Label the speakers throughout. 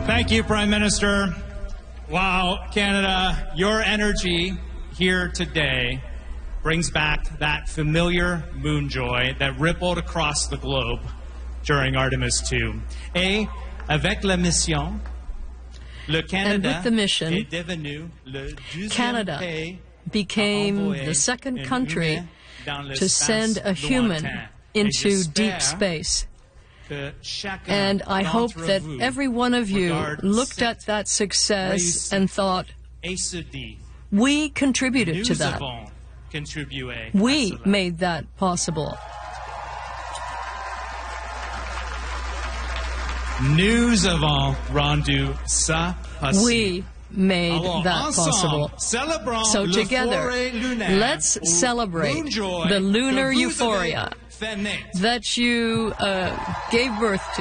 Speaker 1: Thank you, Prime Minister. Wow, Canada, your energy here today brings back that familiar moon joy that rippled across the globe during Artemis II. Et avec la mission, le Canada,
Speaker 2: and with the mission,
Speaker 1: est devenu le
Speaker 2: Canada became the second country to send a human into deep space. And I hope that every one of you looked at that success and thought, we contributed to that. We made that possible.
Speaker 1: Nous avons rendu ça possible.
Speaker 2: We made that possible. So together, let's celebrate the lunar euphoria that you gave birth to.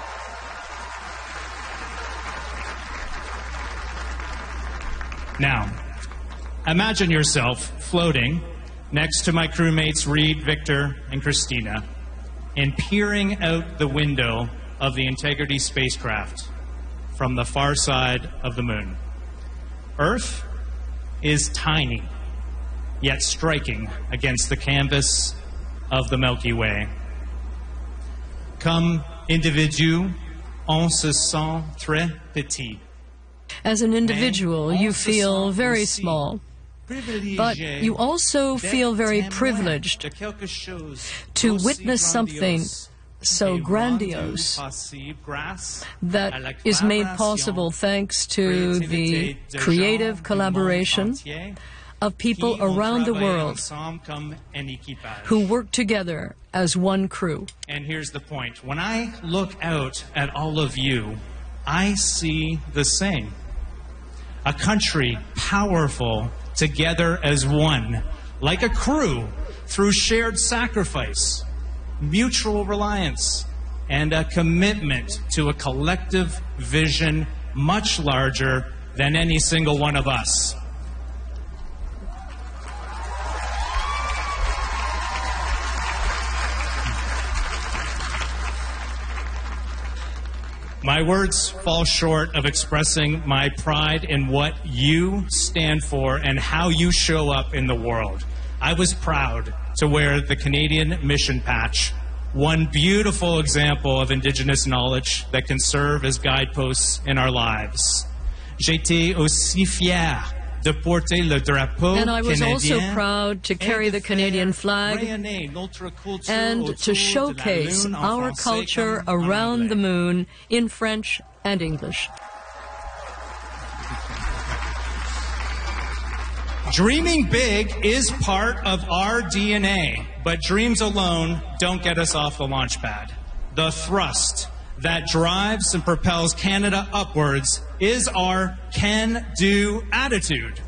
Speaker 1: Now, imagine yourself floating next to my crewmates Reed, Victor, and Christina, and peering out the window of the Integrity spacecraft from the far side of the moon. Earth is tiny, yet striking against the canvas of the Milky Way. Comme individu, on se sent très petit.
Speaker 2: As an individual, you feel very small, but you also feel very privileged to witness something so grandiose that is made possible thanks to the creative collaboration of people around the world who work together as one crew.
Speaker 1: And here's the point. When I look out at all of you, I see the same. A country powerful together as one, like a crew, through shared sacrifice, mutual reliance, and a commitment to a collective vision much larger than any single one of us. My words fall short of expressing my pride in what you stand for and how you show up in the world. I was proud to wear the Canadian mission patch, one beautiful example of Indigenous knowledge that can serve as guideposts in our lives. J'étais aussi fier de porter le drapeau
Speaker 2: and I was also
Speaker 1: canadien
Speaker 2: proud to carry the Canadian flag and to showcase our culture around the moon in French and English.
Speaker 1: Dreaming big is part of our DNA, but dreams alone don't get us off the launch pad. The thrust that drives and propels Canada upwards is our can-do attitude.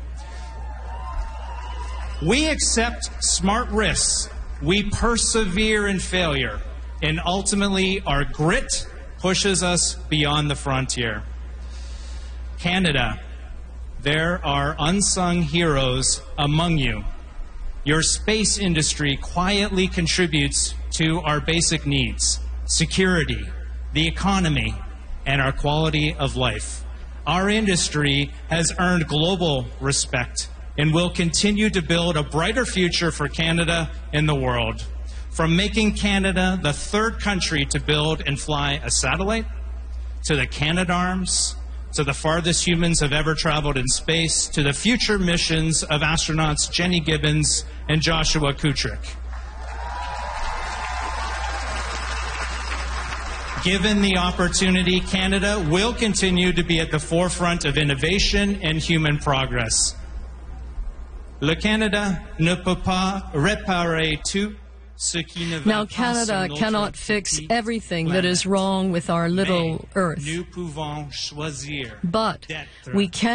Speaker 1: We accept smart risks, we persevere in failure, and ultimately our grit pushes us beyond the frontier. Canada, there are unsung heroes among you. Your space industry quietly contributes to our basic needs, security, the economy, and our quality of life. Our industry has earned global respect and will continue to build a brighter future for Canada and the world. From making Canada the third country to build and fly a satellite, to the Canadarms, to the farthest humans have ever traveled in space, to the future missions of astronauts Jenny Gibbons and Joshua Kutrick. Given the opportunity, Canada will continue to be at the forefront of innovation and human progress. Le Canada ne peut pas réparer tout ce qui ne va pas.
Speaker 2: Now, Canada cannot fix everything that is wrong with our little Earth,
Speaker 1: Nous pouvons choisir
Speaker 2: but we can